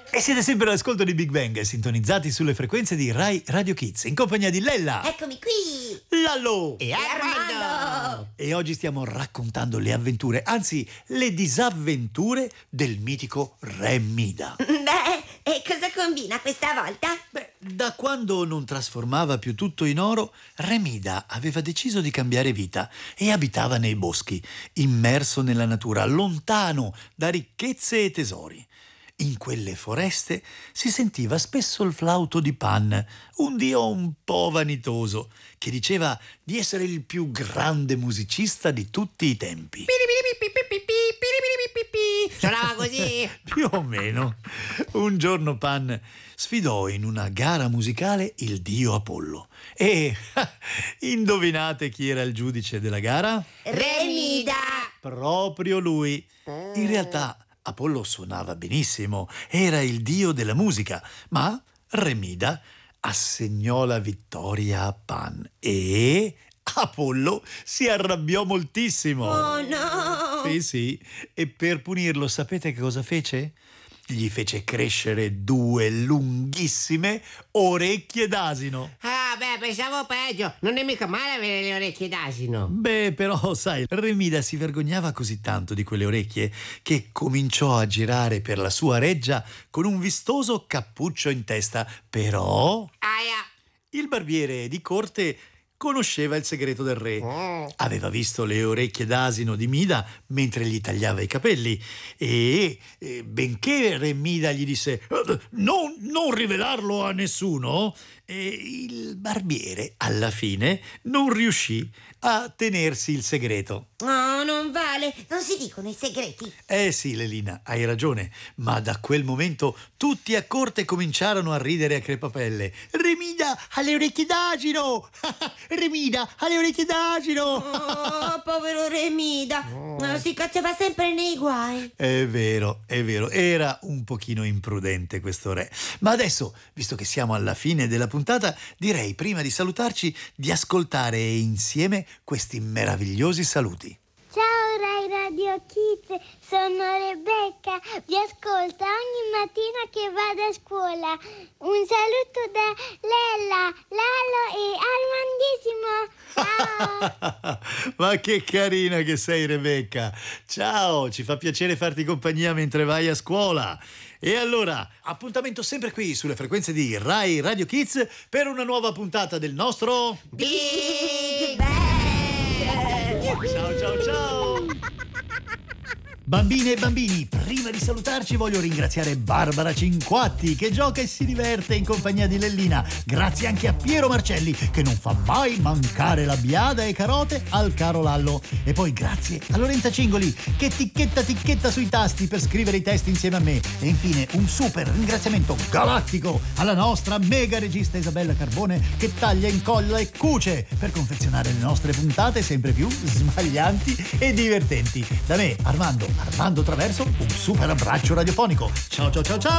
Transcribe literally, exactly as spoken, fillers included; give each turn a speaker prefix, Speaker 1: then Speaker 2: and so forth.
Speaker 1: E siete sempre all'ascolto di Big Bang, sintonizzati sulle frequenze di Rai Radio Kids, in compagnia di Lella.
Speaker 2: Eccomi qui!
Speaker 1: Lallo!
Speaker 2: E Armando!
Speaker 1: E oggi stiamo raccontando le avventure, anzi le disavventure del mitico Re Mida.
Speaker 2: Beh, e cosa combina questa volta?
Speaker 1: Beh, da quando non trasformava più tutto in oro, Re Mida aveva deciso di cambiare vita e abitava nei boschi, immerso nella natura, lontano da ricchezze e tesori. In quelle foreste si sentiva spesso il flauto di Pan, un dio un po' vanitoso, che diceva di essere il più grande musicista di tutti i tempi.
Speaker 3: Suonava così?
Speaker 1: Più o meno. Un giorno Pan sfidò in una gara musicale il dio Apollo. E indovinate chi era il giudice della gara?
Speaker 2: Re Mida!
Speaker 1: Proprio lui. In realtà Apollo suonava benissimo, era il dio della musica, ma Re Mida assegnò la vittoria a Pan e Apollo si arrabbiò moltissimo.
Speaker 2: Oh no!
Speaker 1: Sì, sì, e per punirlo sapete che cosa fece? Gli fece crescere due lunghissime orecchie d'asino.
Speaker 3: Ah, beh, pensavo peggio. Non è mica male avere le orecchie d'asino.
Speaker 1: Beh, però, sai, Re Mida si vergognava così tanto di quelle orecchie che cominciò a girare per la sua reggia con un vistoso cappuccio in testa. Però
Speaker 3: Aia!
Speaker 1: il barbiere di corte conosceva il segreto del re. Aveva visto le orecchie d'asino di Mida mentre gli tagliava i capelli e, e benché Re Mida gli disse non, non rivelarlo a nessuno, e il barbiere alla fine non riuscì a tenersi il segreto.
Speaker 2: Oh, non vale, non si dicono i segreti.
Speaker 1: Eh sì, Lelina, hai ragione, ma da quel momento tutti a corte cominciarono a ridere a crepapelle. Re Mida ha le orecchie d'asino! Re Mida ha le orecchie d'asino!
Speaker 2: Oh, povero Re Mida, oh, si cacciava sempre nei guai.
Speaker 1: È vero, è vero, era un pochino imprudente questo re. Ma adesso, visto che siamo alla fine della puntata, direi prima di salutarci di ascoltare insieme questi meravigliosi saluti.
Speaker 4: Ciao Rai Radio Kids, sono Rebecca, vi ascolto ogni mattina che vado a scuola. Un saluto da Lella, Lalo e Armandissimo. Ciao!
Speaker 1: Ma che carina che sei, Rebecca. Ciao, ci fa piacere farti compagnia mentre vai a scuola. E allora, appuntamento sempre qui sulle frequenze di Rai Radio Kids per una nuova puntata del nostro
Speaker 2: Big Bang!
Speaker 1: Ciao ciao ciao! Bambine e bambini, prima di salutarci voglio ringraziare Barbara Cinquatti che gioca e si diverte in compagnia di Lellina. Grazie anche a Piero Marcelli che non fa mai mancare la biada e carote al caro Lallo. E poi grazie a Lorenza Cingoli che ticchetta ticchetta sui tasti per scrivere i testi insieme a me. E infine un super ringraziamento galattico alla nostra mega regista Isabella Carbone che taglia, incolla e cuce per confezionare le nostre puntate sempre più smaglianti e divertenti. Da me, Armando Armando Traverso, un super abbraccio radiofonico. Ciao ciao ciao ciao!